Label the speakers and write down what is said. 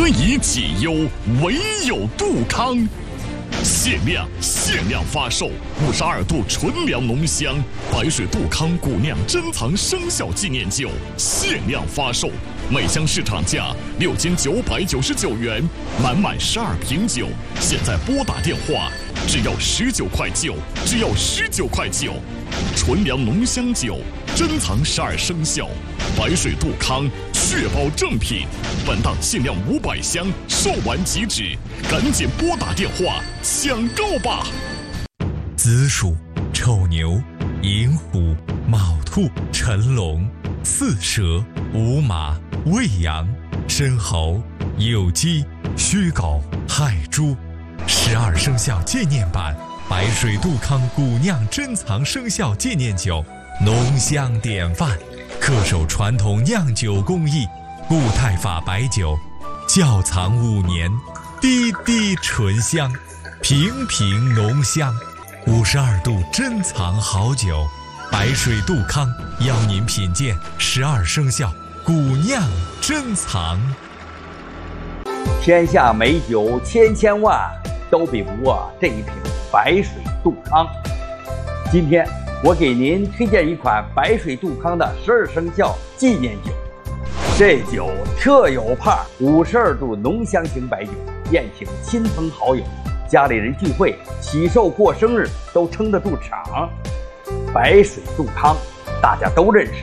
Speaker 1: 以解忧，唯有杜康。限量发售52度纯粮浓香白水杜康古酿珍藏生肖纪念酒，限量发售，每箱市场价6999元，满12瓶酒，现在拨打电话只要19块9，只要19块9。纯粮浓香酒，珍藏12生肖，白水杜康，确保正品。本档限量500箱，售完即止，赶紧拨打电话抢购吧！
Speaker 2: 子鼠、丑牛、寅虎、卯兔、辰龙、巳蛇、午马、未羊、申猴、酉鸡、戌狗、亥猪，12生肖纪念版白水杜康古酿珍藏生肖纪念酒，浓香典范，恪守传统酿酒工艺，固态法白酒，窖藏5年，滴滴醇香，瓶瓶浓香，52度珍藏好酒，白水杜康邀您品鉴12生肖古酿珍藏。
Speaker 3: 天下美酒千万，都比不过这一瓶白水杜康。今天我给您推荐一款白水杜康的12生肖纪念酒。这酒特有派，52度浓香型白酒，宴请亲朋好友，家里人聚会、喜寿过生日都撑得住场。白水杜康大家都认识，